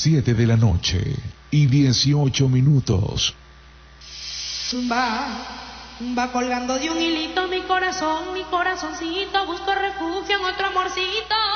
7 de la noche y 18 minutos. Va colgando de un hilito mi corazoncito, busco refugio en otro amorcito.